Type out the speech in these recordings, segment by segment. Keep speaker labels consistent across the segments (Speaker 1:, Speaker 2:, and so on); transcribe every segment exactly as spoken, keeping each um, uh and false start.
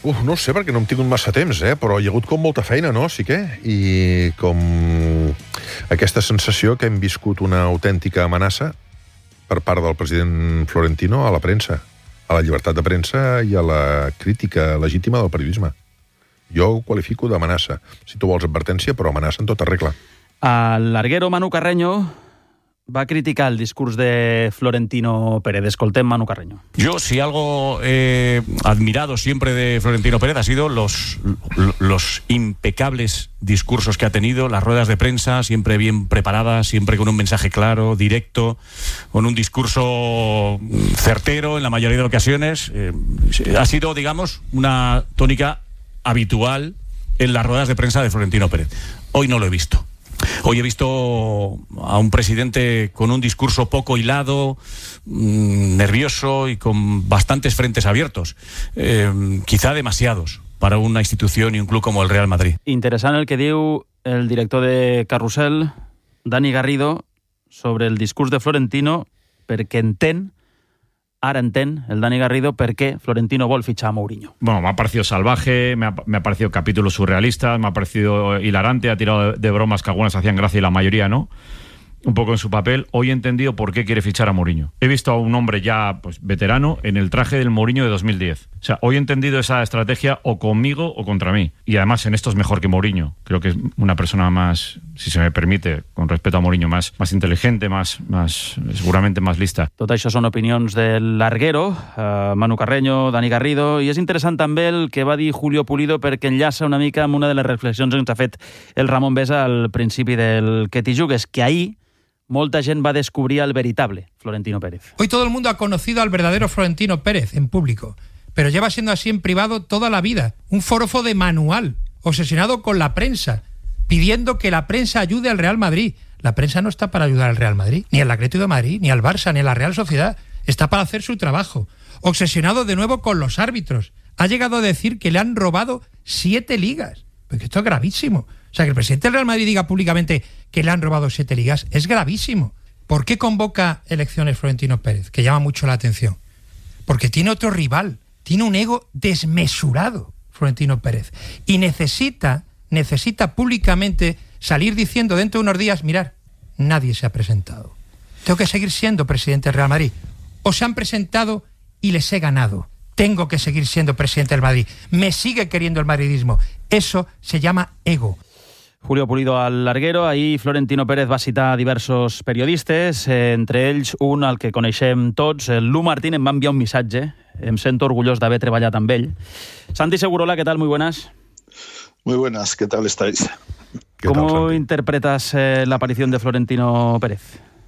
Speaker 1: Uf, no ho sé, perquè no hem tingut massa temps, eh? Però hi ha hagut com molta feina, no? Sí que? I com aquesta sensació que hem viscut una autèntica amenaça per part del president Florentino a la premsa, a la llibertat de premsa i a la crítica legítima del periodisme. Jo ho qualifico d'amenaça. Si tu vols advertència, però amenaça en tota regla.
Speaker 2: El larguero Manu Carreño va a criticar el discurso de Florentino Pérez. Escoltem Manu Carreño.
Speaker 3: Yo, si algo he admirado siempre de Florentino Pérez, ha sido los, los impecables discursos que ha tenido, las ruedas de prensa, siempre bien preparadas, siempre con un mensaje claro, directo, con un discurso certero en la mayoría de ocasiones. Eh, ha sido, digamos, una tónica habitual en las ruedas de prensa de Florentino Pérez. Hoy no lo he visto. Hoy he visto a un presidente con un discurso poco hilado, mmm, nervioso y con bastantes frentes abiertos. Eh, quizá demasiados para una institución y un club como el Real Madrid.
Speaker 2: Interessant el que diu el director de Carrusel, Dani Garrido, sobre el discurs de Florentino, perquè entén, ara entén el Dani Garrido per què Florentino vol fitxar a Mourinho.
Speaker 4: Bueno, me ha parecido salvaje, me ha, me ha parecido capítulos surrealistas, me ha parecido hilarante, ha tirado de, de bromas que algunas hacían gracia y la mayoría no, un poco en su papel. Hoy he entendido por qué quiere fichar a Mourinho. He visto a un hombre ya pues veterano en el traje del Mourinho de dos mil diez. O sea, hoy he entendido esa estrategia o conmigo o contra mí. Y además en esto es mejor que Mourinho. Creo que es una persona más, si se me permite, con respeto a Mourinho, más, más inteligente, más, más, seguramente más lista.
Speaker 2: Tot això són opinions del larguero, eh, Manu Carreño, Dani Garrido, i és interessant també el que va dir Julio Pulido perquè enllaça una mica amb una de les reflexions que ens ha fet el Ramon Besa al principi del Que t'hi jugues, que ahir molta gent va descubrir al veritable Florentino Pérez.
Speaker 5: Hoy todo el mundo ha conocido al verdadero Florentino Pérez en público, pero lleva siendo así en privado toda la vida. Un forofo de manual, obsesionado con la prensa, pidiendo que la prensa ayude al Real Madrid. La prensa no está para ayudar al Real Madrid, ni al Atlético de Madrid, ni al Barça, ni a la Real Sociedad. Está para hacer su trabajo. Obsesionado de nuevo con los árbitros. Ha llegado a decir que le han robado siete ligas. Porque esto es gravísimo. O sea, que el presidente del Real Madrid diga públicamente que le han robado siete ligas es gravísimo. ¿Por qué convoca elecciones Florentino Pérez? Que llama mucho la atención. Porque tiene otro rival. Tiene un ego desmesurado, Florentino Pérez. Y necesita, necesita públicamente salir diciendo dentro de unos días, mirad, nadie se ha presentado. Tengo que seguir siendo presidente del Real Madrid. O se han presentado y les he ganado. Tengo que seguir siendo presidente del Madrid. Me sigue queriendo el madridismo. Eso se llama ego.
Speaker 2: Julio Pulido al larguero. Ahir Florentino Pérez va citar diversos periodistes, eh, entre ells un al que coneixem tots. Lu Martín em va enviar un missatge. Em sento orgullós d'haver treballat amb ell. Santi Segurola, ¿qué tal? Muy buenas.
Speaker 6: Muy buenas, ¿qué tal estáis?
Speaker 2: ¿Cómo tal, interpretas eh, la aparición de Florentino Pérez?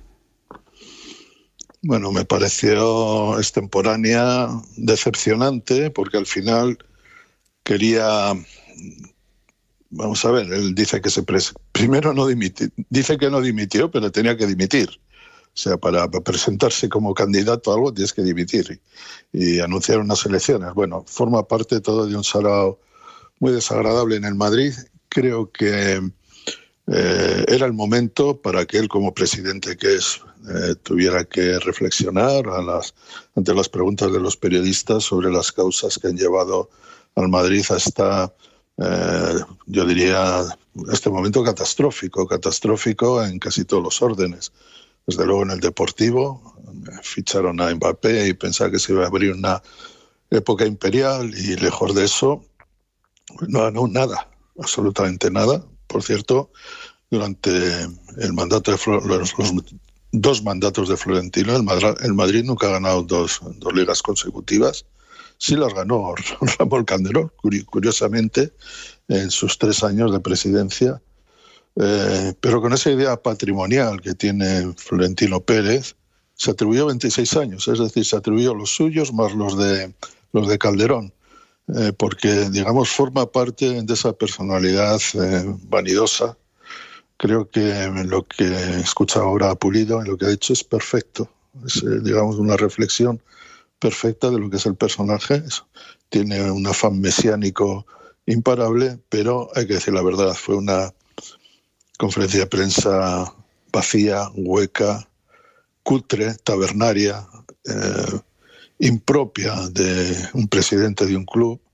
Speaker 6: Bueno, me pareció extemporánea, decepcionante, porque al final quería... Vamos a ver, él dice que se pres... primero no dimitió, dice que no dimitió, pero tenía que dimitir. O sea, para presentarse como candidato a algo tienes que dimitir y, y anunciar unas elecciones. Bueno, forma parte todo de un sarao muy desagradable en el Madrid. Creo que eh, era el momento para que él, como presidente que es, eh, tuviera que reflexionar a las, ante las preguntas de los periodistas sobre las causas que han llevado al Madrid a esta... Eh, yo diría, este momento catastrófico, catastrófico en casi todos los órdenes. Desde luego en el deportivo, ficharon a Mbappé y pensaba que se iba a abrir una época imperial y lejos de eso, no ganó nada, absolutamente nada. Por cierto, durante el mandato de Flor, los, los dos mandatos de Florentino, el Madrid, el Madrid nunca ha ganado dos, dos ligas consecutivas. Sí las ganó Ramón Calderón, curiosamente, en sus tres años de presidencia. Eh, pero con esa idea patrimonial que tiene Florentino Pérez, se atribuyó veintiséis años, es decir, se atribuyó los suyos más los de, los de Calderón, eh, porque, digamos, forma parte de esa personalidad eh, vanidosa. Creo que lo que escucha ahora a Pulido, en lo que ha dicho, es perfecto. Es, eh, digamos, una reflexión perfecta de lo que es el personaje. Tiene un afán mesiánico imparable, pero hay que decir la verdad, fue una conferencia de prensa vacía, hueca, cutre, tabernaria, eh, impropia de un presidente de un club.